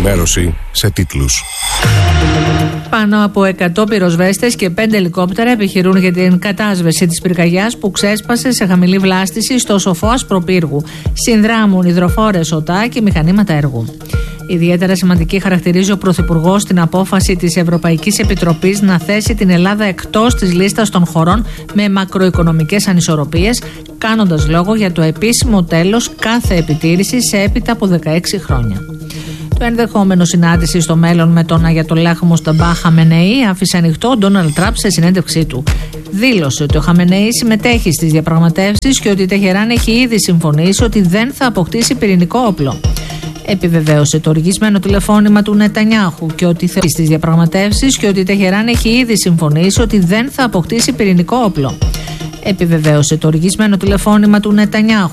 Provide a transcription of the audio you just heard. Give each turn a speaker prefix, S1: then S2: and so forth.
S1: Ενημέρωση σε τίτλους.
S2: Πάνω από 100 πυροσβέστες και 5 ελικόπτερα επιχειρούν για την κατάσβεση της πυρκαγιάς που ξέσπασε σε χαμηλή βλάστηση στο Σοφό Ασπροπύργου. Συνδράμουν υδροφόρες ΟΤΑ και μηχανήματα έργου. Ιδιαίτερα σημαντική χαρακτηρίζει ο Πρωθυπουργός την απόφαση της Ευρωπαϊκής Επιτροπής να θέσει την Ελλάδα εκτός της λίστας των χωρών με μακροοικονομικές ανισορροπίες, κάνοντας λόγο για το επίσημο τέλος κάθε επιτήρησης σε έπειτα από 16 χρόνια. Το ενδεχόμενο συνάντηση στο μέλλον με τον Αγιατολάχ Μοσταμπά Χαμενεή άφησε ανοιχτό ο Ντόναλντ Τραμπ σε συνέντευξή του. Δήλωσε ότι ο Χαμενεή συμμετέχει στις διαπραγματεύσεις και ότι η Τεχεράν έχει ήδη συμφωνήσει ότι δεν θα αποκτήσει πυρηνικό όπλο. Επιβεβαίωσε το οργισμένο τηλεφώνημα του Νετανιάχου και ότι θα στις διαπραγματεύσεις και ότι η Τεχεράν έχει ήδη συμφωνήσει ότι δεν θα αποκτήσει πυρηνικό όπλο. Επιβεβαίωσε το οργισμένο τηλεφώνημα του Νετανιάχου